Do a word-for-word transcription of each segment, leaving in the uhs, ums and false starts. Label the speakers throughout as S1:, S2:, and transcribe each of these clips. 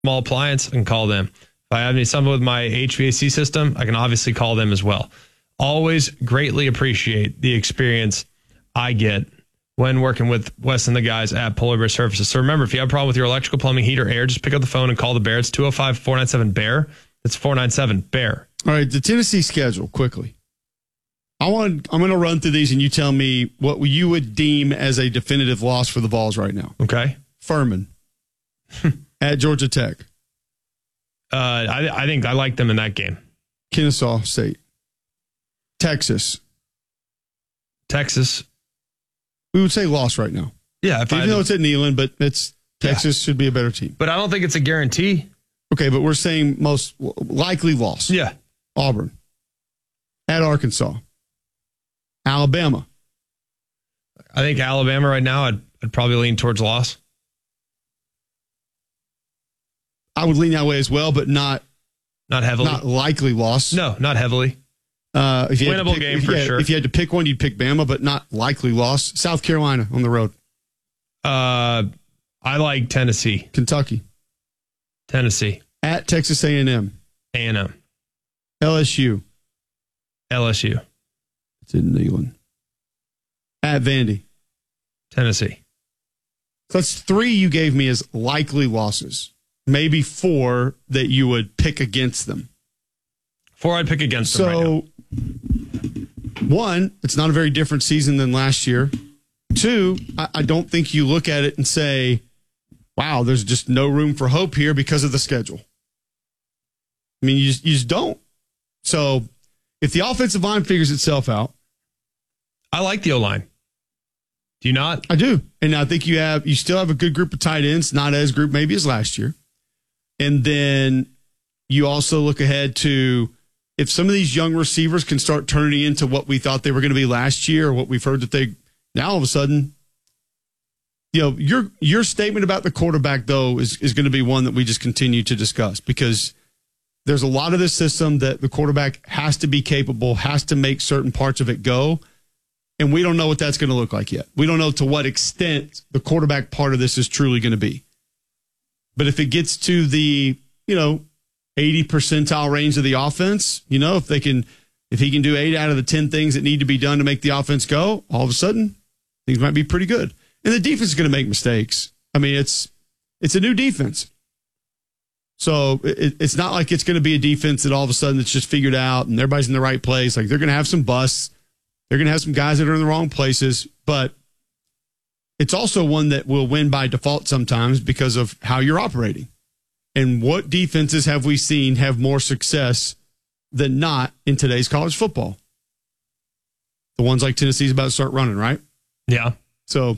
S1: small appliance, I can call them. If I have any something with my H V A C system, I can obviously call them as well. Always greatly appreciate the experience I get when working with Wes and the guys at Polar Bear Services. So remember, if you have a problem with your electrical, plumbing, heat, or air, just pick up the phone and call the Bear. It's two oh five, four nine seven, B E A R. It's four nine seven, B E A R.
S2: All right, the Tennessee schedule, quickly. I want, I'm going to run through these, and you tell me what you would deem as a definitive loss for the Vols right now.
S1: Okay.
S2: Furman at Georgia Tech.
S1: Uh, I, I think I like them in that game.
S2: Kennesaw State. Texas.
S1: Texas.
S2: We would say loss right now.
S1: Yeah. If
S2: Even
S1: I,
S2: though it's at Neyland, but it's Texas yeah. should be a better team.
S1: But I don't think it's a guarantee.
S2: Okay, but we're saying most likely loss.
S1: Yeah.
S2: Auburn. At Arkansas. Alabama.
S1: I think Alabama right now, I'd, I'd probably lean towards loss.
S2: I would lean that way as well, but not
S1: not heavily.
S2: Not likely loss.
S1: No, not heavily.
S2: Uh, if you
S1: Winnable
S2: pick,
S1: game
S2: if
S1: for
S2: had,
S1: sure.
S2: If you had to pick one, you'd pick Bama, but not likely loss. South Carolina on the road.
S1: Uh, I like Tennessee.
S2: Kentucky.
S1: Tennessee.
S2: At Texas A and M.
S1: A and M.
S2: L S U.
S1: L S U.
S2: It's in Neyland. At Vandy.
S1: Tennessee.
S2: So that's three you gave me as likely losses. Maybe four that you would pick against them.
S1: Four I'd pick against
S2: so,
S1: them right now.
S2: One, it's not a very different season than last year. Two, I, I don't think you look at it and say, wow, there's just no room for hope here because of the schedule. I mean, you just, you just don't. So if the offensive line figures itself out.
S1: I like the O-line. Do you not?
S2: I do. And I think you have, you still have a good group of tight ends, not as group maybe as last year. And then you also look ahead to if some of these young receivers can start turning into what we thought they were going to be last year or what we've heard that they now all of a sudden, you know, your your statement about the quarterback, though, is, is going to be one that we just continue to discuss because there's a lot of this system that the quarterback has to be capable, has to make certain parts of it go. And we don't know what that's going to look like yet. We don't know to what extent the quarterback part of this is truly going to be. But if it gets to the, you know, eighty percentile range of the offense, you know, if they can, if he can do eight out of the ten things that need to be done to make the offense go, all of a sudden things might be pretty good. And the defense is going to make mistakes. I mean, it's, it's a new defense. So it, it's not like it's going to be a defense that all of a sudden it's just figured out and everybody's in the right place. Like they're going to have some busts. They're going to have some guys that are in the wrong places, but it's also one that will win by default sometimes because of how you're operating. And what defenses have we seen have more success than not in today's college football? The ones like Tennessee's about to start running, right?
S1: Yeah.
S2: So,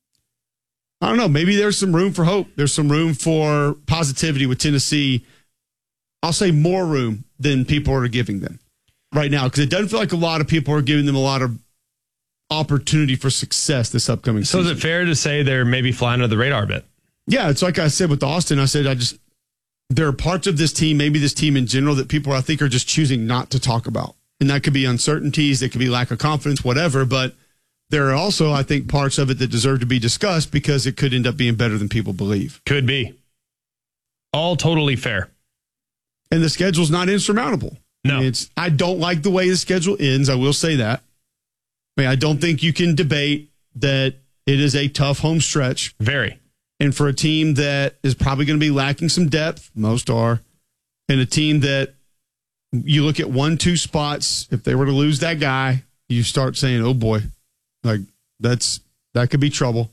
S2: I don't know. Maybe there's some room for hope. There's some room for positivity with Tennessee. I'll say more room than people are giving them right now because it doesn't feel like a lot of people are giving them a lot of opportunity for success this upcoming
S1: so
S2: season.
S1: So is it fair to say they're maybe flying under the radar a bit?
S2: Yeah, it's like I said with Austin. I said I just there are parts of this team, maybe this team in general, that people I think are just choosing not to talk about. And that could be uncertainties, it could be lack of confidence, whatever. But there are also, I think, parts of it that deserve to be discussed because it could end up being better than people believe.
S1: Could be. All totally fair.
S2: And the schedule's not insurmountable.
S1: No.
S2: I mean, it's, I don't like the way the schedule ends. I will say that. I mean, I don't think you can debate that it is a tough home stretch.
S1: Very.
S2: And for a team that is probably going to be lacking some depth, most are, and a team that you look at one, two spots, if they were to lose that guy, you start saying, oh boy, like that's, that could be trouble.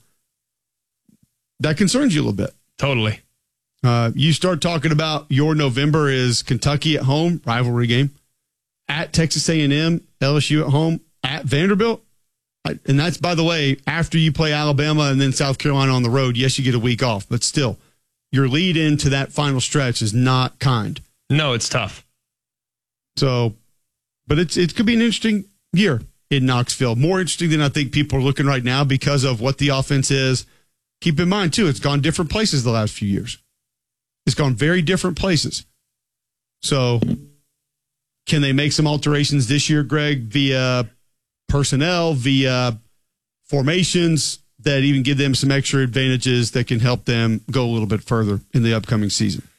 S2: That concerns you a little bit.
S1: Totally.
S2: Uh, you start talking about your November is Kentucky at home, rivalry game, at Texas A and M, L S U at home, at Vanderbilt. And that's, by the way, after you play Alabama and then South Carolina on the road. Yes, you get a week off, but still, your lead into that final stretch is not kind.
S1: No, it's tough.
S2: So, but it's it could be an interesting year in Knoxville. More interesting than I think people are looking right now because of what the offense is. Keep in mind, too, it's gone different places the last few years. It's gone very different places. So, can they make some alterations this year, Greg, via personnel, via formations that even give them some extra advantages that can help them go a little bit further in the upcoming season?